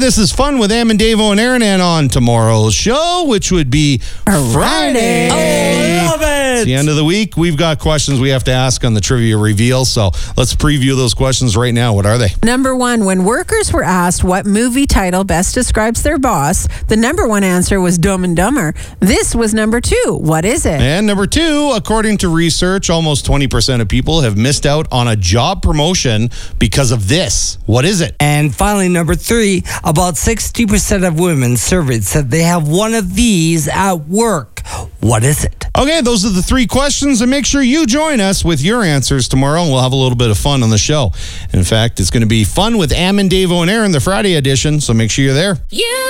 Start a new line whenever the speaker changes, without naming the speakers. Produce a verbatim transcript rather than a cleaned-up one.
This is Fun with Am and Davo and Aaron, and on tomorrow's show, which would be Friday.
Oh, I love it.
It's the end of the week. We've got questions we have to ask on the trivia reveal, so let's preview those questions right now. What are they?
Number one, when workers were asked what movie title best describes their boss, the number one answer was Dumb and Dumber. This was number two. What is it?
And number two, according to research, almost twenty percent of people have missed out on a job promotion because of this. What is it?
And finally, number three, about sixty percent of women surveyed said they have one of these at work. What is it?
Okay, those are the three questions, and make sure you join us with your answers tomorrow, and we'll have a little bit of fun on the show. In fact, it's going to be Fun with Am and Davo and Aaron, the Friday edition, so make sure you're there.
You